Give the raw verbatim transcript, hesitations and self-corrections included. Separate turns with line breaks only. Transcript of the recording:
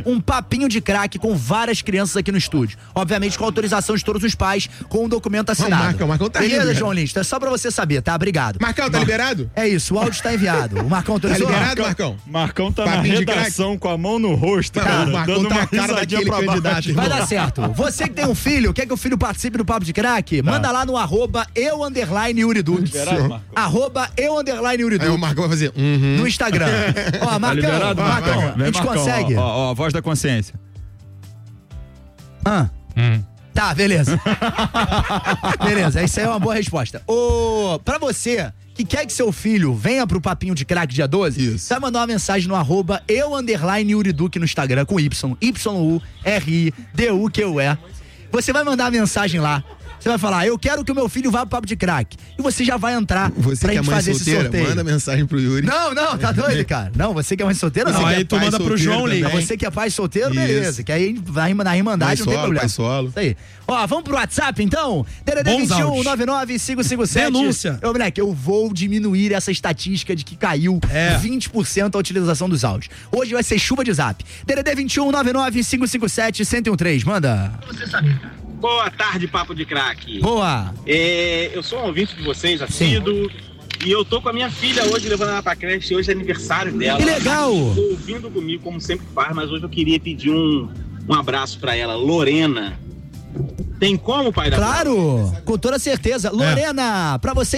um papinho de crack com várias crianças aqui no estúdio. Obviamente com autorização de todos os pais, com um documento assinado.
Não, Marcão, Marcão tá
Beleza,
rindo,
João
cara.
Lins? É só pra você saber, tá? Obrigado.
Marcão, tá
Mar...
liberado?
É isso, o áudio tá enviado. O Marcão autorizou?
Tá liberado, Marcão?
Marcão tá
Papinho
na
de
redação com a mão no rosto,
Cara,
cara.
o Marcão
dando
tá
uma
a cara
risadinha
daquele
pra
candidato,
baixo.
irmão.
Vai dar certo. Você que tem um filho, quer que o filho participe do Papo de Crack? Manda lá no arroba eu underline Yuri Duque.
Liberado, Marcão?
Arroba eu underline Yuri
Aí o
Duque.
Marcão vai fazer. Uhum.
No Instagram. Ó,
Tá
Marcão,
liberado,
Marcão,
Marcão?
a
Vem,
gente
Marcão,
consegue.
Ó, ó, ó, voz da consciência.
Ah. Tá, beleza. Beleza, isso aí é uma boa resposta. Ô, pra você que quer que seu filho venha pro Papinho de Crack dia doze,
Isso.
você vai mandar uma mensagem no arroba eu underline Yuri Duque no Instagram com Y, Y U R I D U Q U E. Você vai mandar a mensagem lá. Você vai falar, eu quero que o meu filho vá pro Papo de Crack. E você já vai entrar
Você
pra
que é
gente
mãe
fazer esse
solteira,
sorteio.
manda mensagem pro Yuri.
Não, não, tá doido, cara? Não, você que é mãe solteira, não.
Você que
aí
é
tu
pai
manda pro
solteiro
João Lins.
também.
Você que é pai solteiro,
Isso.
beleza. Que aí vai na Irmandade,
Pai
não tem
solo,
problema.
pai solo.
Isso aí. Ó, vamos pro WhatsApp, então? D D D
Bons
vinte e um,
áudios.
nove nove, cinco cinco sete.
Denúncia.
Ô, moleque, eu vou diminuir essa estatística de que caiu
É.
vinte por cento a utilização dos áudios. Hoje vai ser chuva de zap. D D D vinte e um, nove nove, cinco cinco sete, um zero um três. Manda.
Boa tarde, Papo de Crack.
Boa.
É, eu sou um ouvinte de vocês, assíduo, e eu tô com a minha filha hoje, levando ela pra creche, e hoje é aniversário dela.
Que legal.
Ela tá ouvindo comigo, como sempre faz, mas hoje eu queria pedir um, um abraço pra ela, Lorena. Tem como, pai da
Claro, com toda certeza. Lorena, pra você